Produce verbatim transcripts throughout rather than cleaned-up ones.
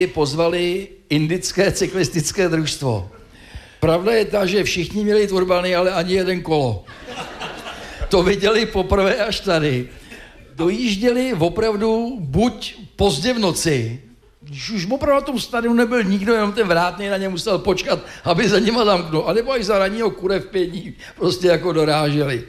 pozvali indické cyklistické družstvo. Pravda je ta, že všichni měli turbany, ale ani jeden kolo. To viděli poprvé až tady. Dojížděli opravdu buď pozdě v noci, když už opravdu na tom stadionu nebyl nikdo, jenom ten vrátný na ně musel počkat, aby za nima zamknul. A nebo až za ranního kure v pět dní prostě jako doráželi.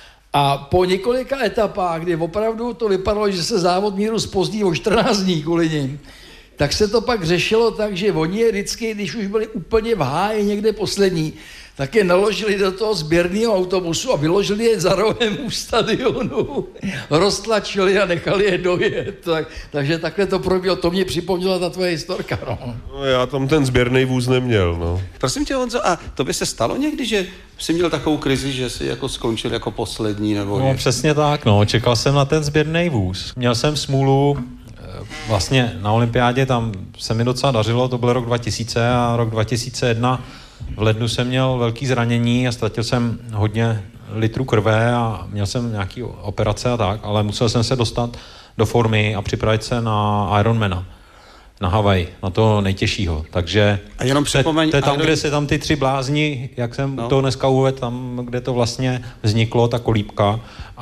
A po několika etapách, kdy opravdu to vypadalo, že se závod míru zpozdí o čtrnáct dní kvůli nim, tak se to pak řešilo tak, že oni je vždycky, když už byli úplně v háji někde poslední, tak je naložili do toho sběrného autobusu a vyložili je za rohem u stadionu, roztlačili a nechali je dojet. Tak, takže takhle to proběhlo, to mě připomněla ta tvoje historka. No. No, já tam ten sběrný vůz neměl. No. Prosím tě, Honzo, a to by se stalo někdy, že jsi měl takovou krizi, že jsi jako skončil jako poslední? Nebo no je? Přesně tak, no. Čekal jsem na ten sběrný vůz. Měl jsem smůlu, vlastně na olympiádě tam se mi docela dařilo, to byl rok dva tisíce a rok dva tisíce jedna v lednu jsem měl velký zranění a ztratil jsem hodně litrů krve a měl jsem nějaký operace a tak, ale musel jsem se dostat do formy a připravit se na Ironmana na Havaji, na to nejtěžšího. Takže a jenom připomeň, to je tam, Iron... kde se tam ty tři blázni, jak jsem no. to dneska uvedl, tam, kde to vlastně vzniklo, ta kolíbka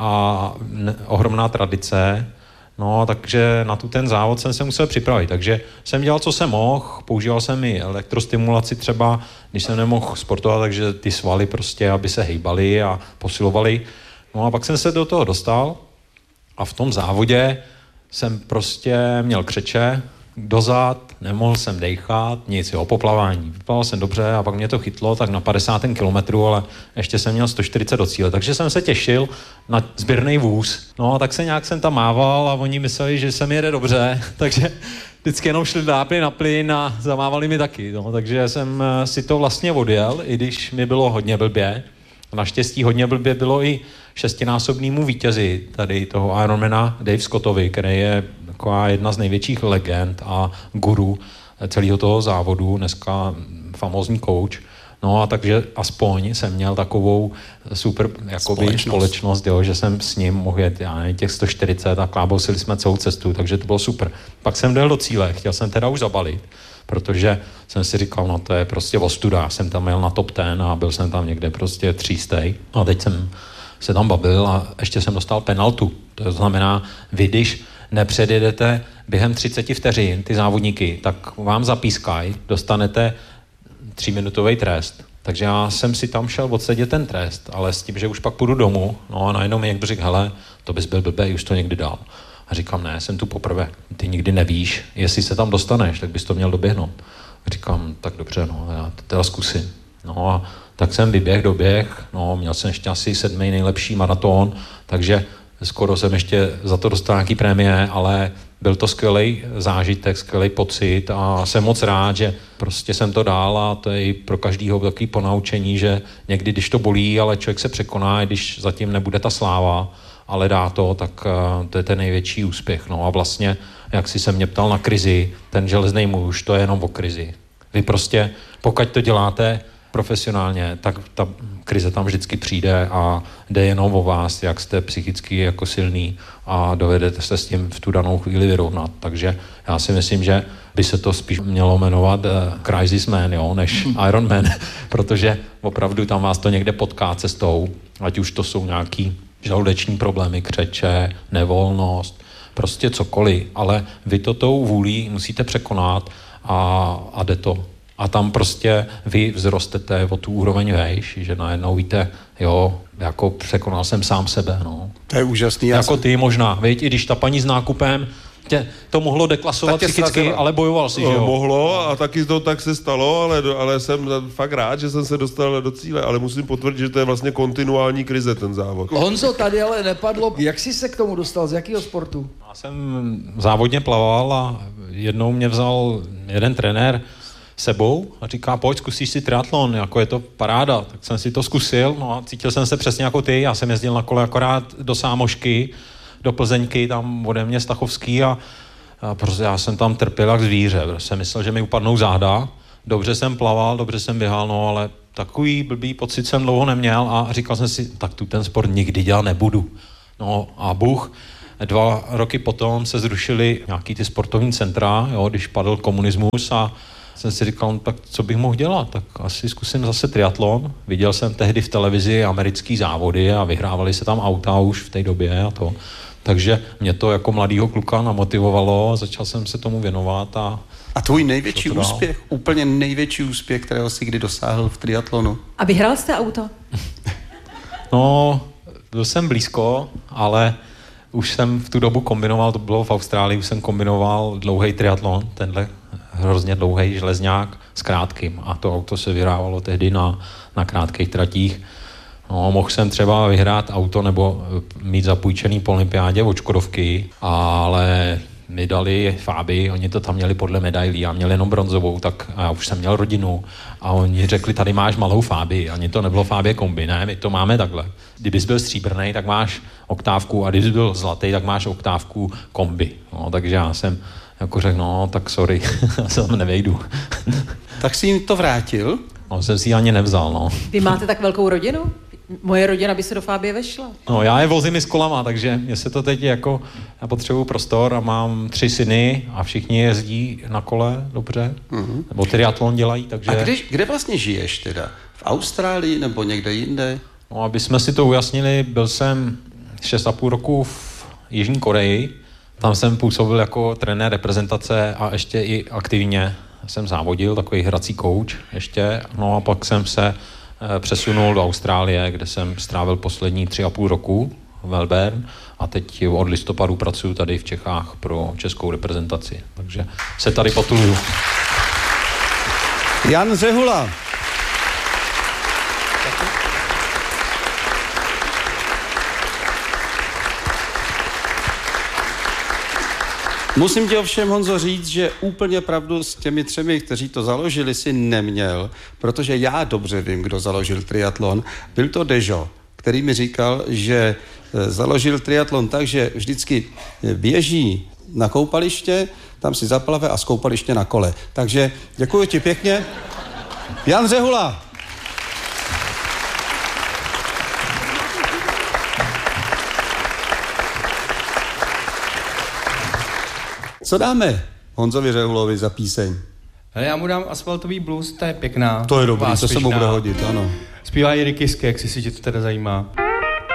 a ne, ohromná tradice. No, takže na tu ten závod jsem se musel připravit. Takže jsem dělal, co jsem mohl, používal jsem i elektrostimulaci třeba, když jsem nemohl sportovat, takže ty svaly prostě, aby se hejbaly a posilovaly. No a pak jsem se do toho dostal a v tom závodě jsem prostě měl křeče dozad, nemohl jsem dejchat, nic, jo, poplavání. Vypadal jsem dobře a pak mě to chytlo tak na padesátém kilometru, ale ještě jsem měl sto čtyřicet do cíle, takže jsem se těšil na sběrný vůz. No a tak se nějak jsem tam mával a oni mysleli, že se mi jede dobře, takže vždycky jenom šli dápy na plyn a zamávali mi taky, no, takže jsem si to vlastně odjel, i když mi bylo hodně blbě. Naštěstí hodně blbě bylo i šestinásobnému vítězi tady toho Ironmana Dave Scottovi, který je taková jedna z největších legend a guru celého toho závodu, dneska famózní coach. No a takže aspoň jsem měl takovou super jakoby společnost, společnost jo, že jsem s ním mohl jet, já nevím, těch sto čtyřicet a klábosili jsme celou cestu, takže to bylo super. Pak jsem dojel do cíle, chtěl jsem teda už zabalit, protože jsem si říkal, no to je prostě ostuda, jsem tam jel na top deset a byl jsem tam někde prostě třístej a teď jsem se tam bavil a ještě jsem dostal penaltu. To znamená, vy když nepředjedete během třicet vteřin ty závodníky, tak vám zapískají, dostanete tříminutový trest. Takže já jsem si tam šel odsedět ten trest, ale s tím, že už pak půjdu domů, no a najednou mi někdo řekl, hele, to bys byl blbej, už to někdy dal. A říkám, ne, jsem tu poprvé, ty nikdy nevíš, jestli se tam dostaneš, tak bys to měl doběhnout. A říkám, tak dobře, no, já to teda zkusím. No a tak jsem vyběh, doběh, no, měl jsem ještě asi sedmý nejlepší maraton, takže skoro jsem ještě za to dostal nějaký prémie, ale byl to skvělý zážitek, skvělý pocit a jsem moc rád, že prostě jsem to dál a to je i pro každýho takový ponaučení, že někdy, když to bolí, ale člověk se překoná, když zatím nebude ta sláva, ale dá to, tak uh, to je ten největší úspěch. No a vlastně, jak si se mě ptal na krizi, ten železný muž, to je jenom o krizi. Vy prostě, pokud to děláte profesionálně, tak ta krize tam vždycky přijde a jde jenom o vás, jak jste psychicky jako silný a dovedete se s tím v tu danou chvíli vyrovnat. Takže já si myslím, že by se to spíš mělo jmenovat uh, Crisis Man, jo, než Iron Man, protože opravdu tam vás to někde potká cestou, ať už to jsou nějaký žaludeční problémy, křeče, nevolnost, prostě cokoliv, ale vy to tou vůlí musíte překonat a, a jde to. A tam prostě vy vzrostete o tu úroveň vejš, že najednou víte, jo, jako překonal jsem sám sebe, no. To je úžasný. Jako ty možná, viď, i když ta paní s nákupem tě to mohlo deklasovat psychicky, srazilo. Ale bojoval si, že jo? Mohlo a taky to tak se stalo, ale, ale jsem fakt rád, že jsem se dostal do cíle, ale musím potvrdit, že to je vlastně kontinuální krize, ten závod. Honzo, tady ale nepadlo, jak jsi se k tomu dostal, z jakého sportu? Já jsem závodně plaval a jednou mě vzal jeden trenér sebou a říká, pojď, zkusíš si triatlon, jako je to paráda. Tak jsem si to zkusil, no a cítil jsem se přesně jako ty, já jsem jezdil na kole akorát do Sámošky, do Plzeňky, tam ode mě Stachovský a, a prostě já jsem tam trpěl jak zvíře, protože jsem myslel, že mi upadnou záda, dobře jsem plaval, dobře jsem běhal, no ale takový blbý pocit jsem dlouho neměl a říkal jsem si, tak tu ten sport nikdy dělat nebudu. No a Bůh dva roky potom se zrušily nějaký ty sportovní centra, jo, když padl komunismus a jsem si říkal, no, tak co bych mohl dělat, tak asi zkusím zase triatlon. Viděl jsem tehdy v televizi americký závody a vyhrávali se tam auta už v té době a to. Takže mě to jako mladýho kluka namotivovalo, začal jsem se tomu věnovat a... A tvůj největší úspěch, úplně největší úspěch, kterého jsi kdy dosáhl v triatlonu? A vyhrál jste auto? No, byl jsem blízko, ale už jsem v tu dobu kombinoval, to bylo v Austrálii, už jsem kombinoval dlouhý triatlon, tenhle hrozně dlouhý železňák s krátkým a to auto se vyhrávalo tehdy na, na krátkých tratích. No, mohl jsem třeba vyhrát auto nebo mít zapůjčený po olympiádě od Škodovky, ale mi dali Fáby, oni to tam měli podle medailí, já měl jenom bronzovou, tak já už jsem měl rodinu a oni řekli, tady máš malou Fáby, ani to nebylo Fábě kombi, ne, my to máme takhle. Kdybys byl stříbrnej, tak máš oktávku a kdybys byl zlatý, tak máš oktávku kombi. No, takže já jsem jako řekl, no, tak sorry, já se tam nevejdu. Tak jsi jim to vrátil? No, jsem si ji ani nevzal, no. Vy máte tak velkou rodinu? Moje rodina by se do Fábie vešla. No, já je vozím i s kolama, takže mě se to teď jako, já potřebuju prostor a mám tři syny a všichni jezdí na kole dobře, mm-hmm. nebo triatlon dělají, takže... A kde, kde vlastně žiješ teda? V Austrálii nebo někde jinde? No, aby jsme si to ujasnili, byl jsem šest a půl roku v Jižní Koreji, tam jsem působil jako trenér reprezentace a ještě i aktivně jsem závodil, takový hrací kouč ještě, no a pak jsem se přesunul do Austrálie, kde jsem strávil poslední tři a půl roku v Melbourne a teď od listopadu pracuji tady v Čechách pro českou reprezentaci. Takže se tady potuluju. Jan Řehula. Musím ti ovšem, Honzo, říct, že úplně pravdu s těmi třemi, kteří to založili, si neměl, protože já dobře vím, kdo založil triatlon. Byl to Dežo, který mi říkal, že založil triatlon tak, že vždycky běží na koupaliště, tam si zaplave a z koupaliště na kole. Takže děkuji ti pěkně. Jan Řehula. Co dáme Honzovi Řehulovi za píseň? Hele, já mu dám Asfaltový blues, to je pěkná. To je dobrý, to se mu bude hodit, ano. Zpívá i Ricky Skek, jestli tě to teda zajímá.